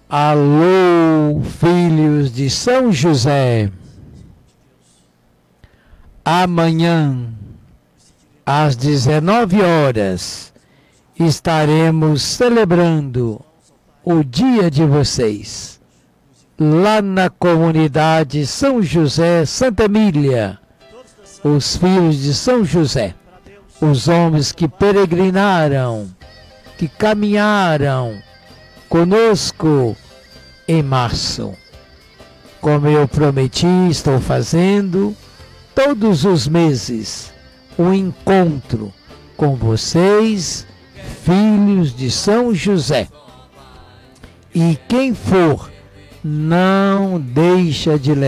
Alô, filhos de São José. Amanhã, às 19 horas, estaremos celebrando o dia de vocês, lá na comunidade São José, Santa Emília, os filhos de São José, os homens que peregrinaram, que caminharam conosco em março. Como eu prometi, estou fazendo todos os meses um encontro com vocês, filhos de São José. E quem for, não deixa de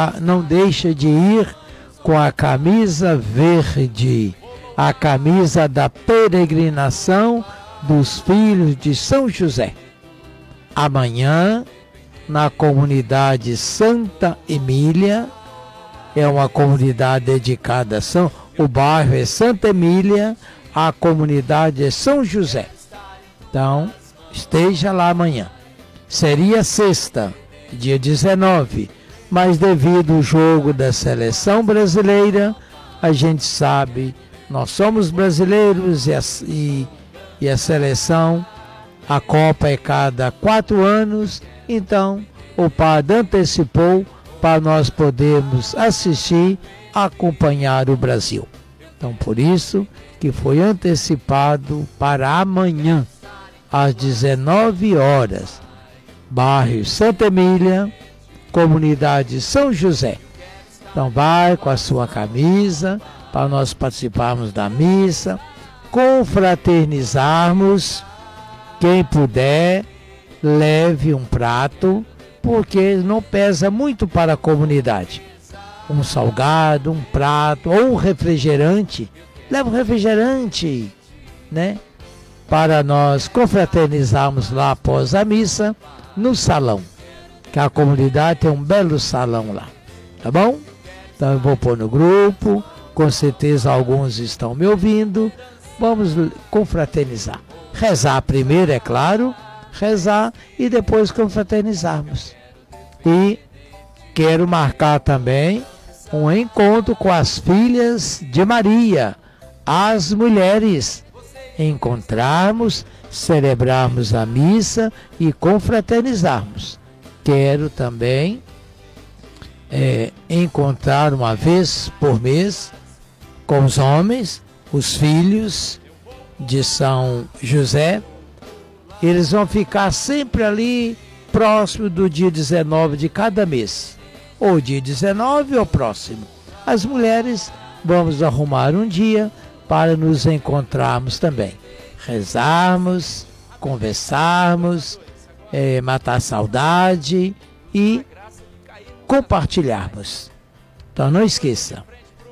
ir com a camisa verde, a camisa da peregrinação dos filhos de São José. Amanhã, na comunidade Santa Emília, é uma comunidade dedicada a o bairro é Santa Emília, a comunidade é São José. Então, esteja lá amanhã. Seria sexta, dia 19, mas devido ao jogo da seleção brasileira, a gente sabe, nós somos brasileiros e a seleção, a Copa é cada 4 anos, então o padre antecipou para nós podermos assistir, acompanhar o Brasil. Então, por isso que foi antecipado para amanhã, às 19 horas, bairro Santa Emília, comunidade São José. Então, vai com a sua camisa, para nós participarmos da missa, confraternizarmos. Quem puder, leve um prato, porque não pesa muito para a comunidade. Um salgado, um prato ou um refrigerante. Leva um refrigerante, né? Para nós confraternizarmos lá após a missa, no salão. Que a comunidade tem um belo salão lá. Tá bom? Então eu vou pôr no grupo. Com certeza alguns estão me ouvindo. Vamos confraternizar. Rezar primeiro, é claro. Rezar e depois confraternizarmos. E quero marcar também um encontro com as filhas de Maria, as mulheres. Encontrarmos, celebrarmos a missa e confraternizarmos. Quero também encontrar uma vez por mês com os homens, os filhos de São José. Eles vão ficar sempre ali próximo do dia 19 de cada mês, ou dia 19 ou próximo. As mulheres, vamos arrumar um dia para nos encontrarmos também, rezarmos, conversarmos, matar a saudade e compartilharmos. Então não esqueça,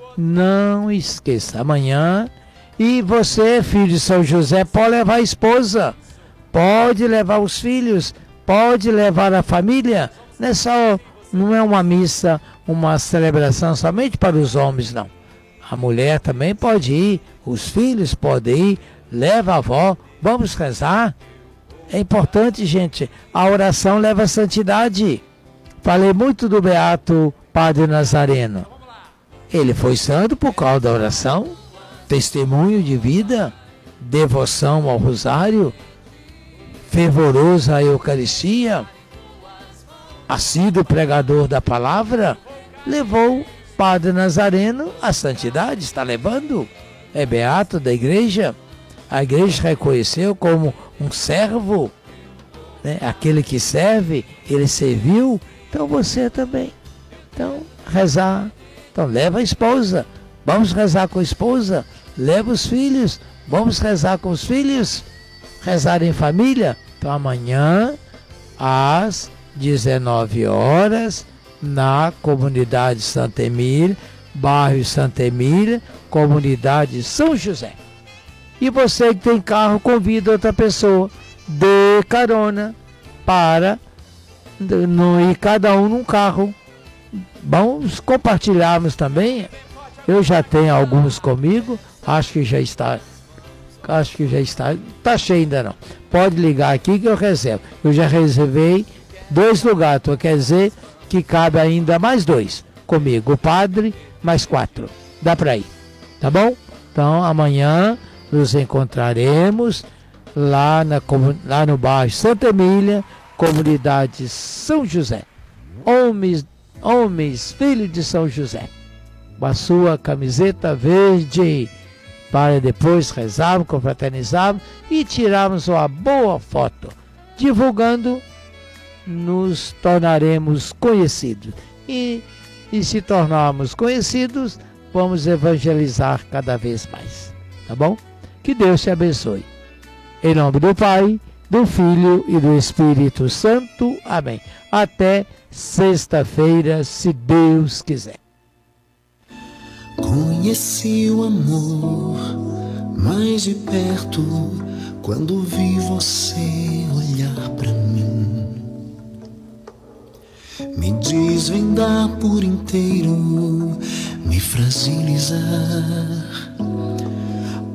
amanhã. E você, filho de São José, pode levar a esposa, pode levar os filhos, pode levar a família. Não é uma missa, uma celebração somente para os homens, não. A mulher também pode ir, os filhos podem ir, leva a avó, vamos rezar. É importante, gente, a oração leva a santidade. Falei muito do beato Padre Nazareno. Ele foi santo por causa da oração, testemunho de vida, devoção ao rosário, fervoroso à Eucaristia, assíduo pregador da palavra, levou Padre Nazareno à santidade, está levando, é beato da igreja. A igreja reconheceu como um servo, né? Aquele que serve, ele serviu, então você também. Então, rezar, então leva a esposa, vamos rezar com a esposa, leva os filhos, vamos rezar com os filhos, rezar em família. Então amanhã, às 19 horas, na comunidade Santa Emília, bairro Santa Emília, comunidade São José. E você que tem carro, convida outra pessoa, dê carona para não ir cada um num carro. Vamos compartilharmos também. Eu já tenho alguns comigo, acho que já está, está cheio ainda não. Pode ligar aqui que eu reservo. Eu já reservei 2 lugares, quer dizer que cabe ainda mais 2 comigo, o padre, mais 4. Dá para ir, tá bom? Então amanhã nos encontraremos lá no bairro Santa Emília, comunidade São José. Homens, filhos de São José, com a sua camiseta verde, para depois rezarmos, confraternizarmos e tirarmos uma boa foto. Divulgando, nos tornaremos conhecidos. E se tornarmos conhecidos, vamos evangelizar cada vez mais. Tá bom? Que Deus te abençoe. Em nome do Pai, do Filho e do Espírito Santo. Amém. Até sexta-feira, se Deus quiser. Conheci o amor mais de perto quando vi você olhar pra mim, me desvendar por inteiro, me fragilizar.